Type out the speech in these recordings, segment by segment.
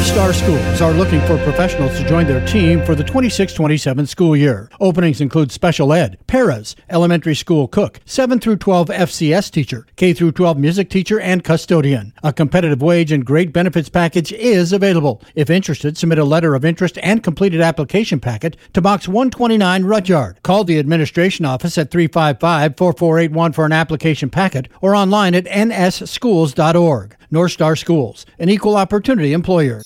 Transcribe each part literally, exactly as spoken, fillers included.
Star Schools are looking for professionals to join their team for the twenty-six twenty-seven school year. Openings include special ed, paras, elementary school cook, seven through twelve F C S teacher, K through twelve music teacher, and custodian. A competitive wage and great benefits package is available. If interested, submit a letter of interest and completed application packet to Box one twenty-nine, Rudyard. Call the administration office at three five five, four four eight one for an application packet or online at n s schools dot org. North Star Schools, an equal opportunity employer.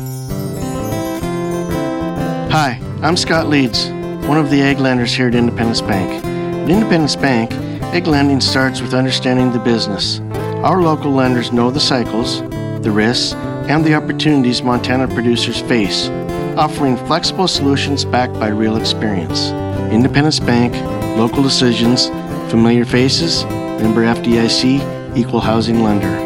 Hi, I'm Scott Leeds, one of the egg lenders here at Independence Bank. At Independence Bank, egg lending starts with understanding the business. Our local lenders know the cycles, the risks, and the opportunities Montana producers face, offering flexible solutions backed by real experience. Independence Bank, local decisions, familiar faces, member F D I C, equal housing lender.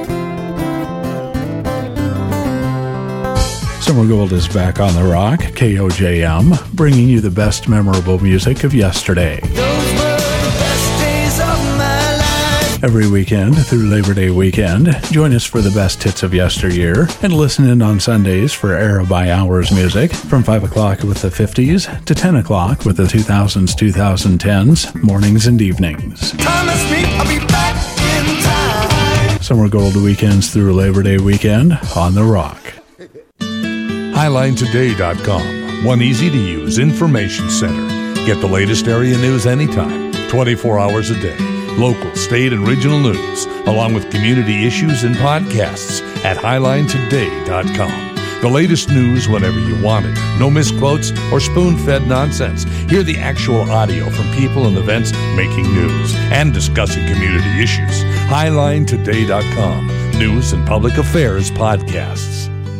Summer Gold is back on the Rock, K O J M, bringing you the best memorable music of yesterday. Those were the best days of my life. Every weekend through Labor Day weekend, join us for the best hits of yesteryear and listen in on Sundays for Era by Hours music from five o'clock with the fifties to ten o'clock with the two thousands, twenty tens, mornings and evenings. Promise me I'll be back in time. Summer Gold weekends through Labor Day weekend on the Rock. Highline Today dot com, one easy-to-use information center. Get the latest area news anytime, twenty-four hours a day. Local, state, and regional news, along with community issues and podcasts at Highline Today dot com. The latest news whenever you want it. No misquotes or spoon-fed nonsense. Hear the actual audio from people and events making news and discussing community issues. Highline Today dot com, news and public affairs podcasts.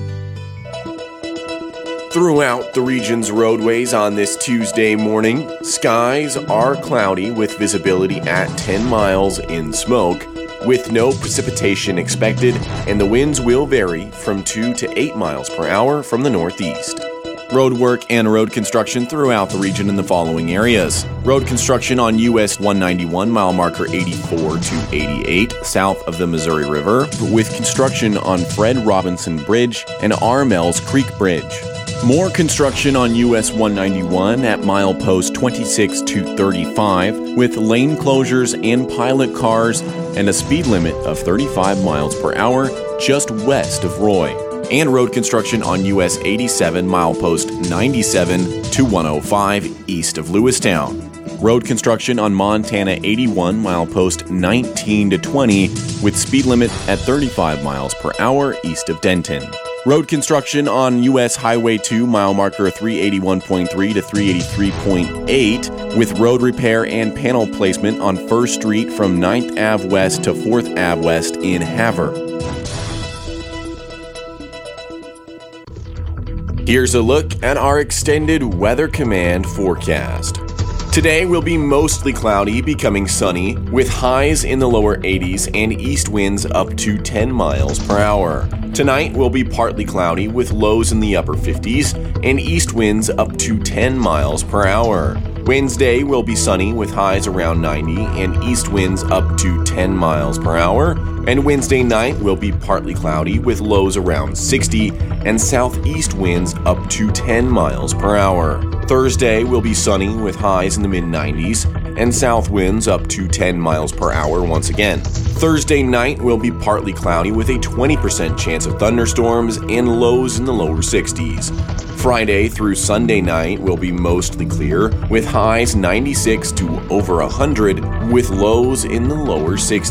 Throughout the region's roadways on this Tuesday morning, skies are cloudy with visibility at ten miles in smoke, with no precipitation expected, and the winds will vary from two to eight miles per hour from the northeast. Road work and road construction throughout the region in the following areas. Road construction on U S one ninety-one, mile marker eighty-four to eighty-eight, south of the Missouri River, with construction on Fred Robinson Bridge and Armells Creek Bridge. More construction on U S one ninety-one at milepost twenty-six to thirty-five, with lane closures and pilot cars and a speed limit of thirty-five miles per hour just west of Roy. And road construction on U S eighty-seven, milepost ninety-seven to one oh five, east of Lewistown. Road construction on Montana eighty-one, milepost nineteen to twenty, with speed limit at thirty-five miles per hour east of Denton. Road construction on U S Highway two, mile marker three eighty-one point three to three eighty-three point eight, with road repair and panel placement on First Street from ninth Avenue West to fourth Avenue West in Havre. Here's a look at our extended Weather Command forecast. Today will be mostly cloudy, becoming sunny, with highs in the lower eighties and east winds up to ten miles per hour. Tonight will be partly cloudy, with lows in the upper fifties and east winds up to ten miles per hour. Wednesday will be sunny, with highs around ninety and east winds up to ten miles per hour. And Wednesday night will be partly cloudy, with lows around sixty and southeast winds up to ten miles per hour. Thursday will be sunny, with highs in the mid nineties and south winds up to ten miles per hour once again. Thursday night will be partly cloudy, with a twenty percent chance of thunderstorms and lows in the lower sixties. Friday through Sunday night will be mostly clear, with highs ninety-six to over one hundred, with lows in the lower sixties.